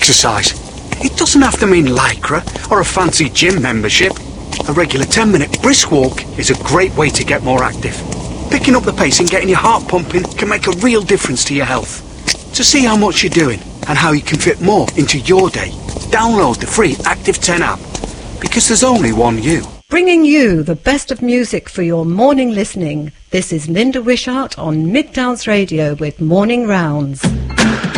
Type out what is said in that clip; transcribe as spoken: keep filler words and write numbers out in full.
exercise. It doesn't have to mean Lycra or a fancy gym membership. A regular ten minute brisk walk is a great way to get more active. Picking up the pace and getting your heart pumping can make a real difference to your health. To see how much you're doing and how you can fit more into your day, download the free Active ten app, because there's only one you. Bringing you the best of music for your morning listening. This is Linda Wishart on Midtowns Radio with Morning Rounds.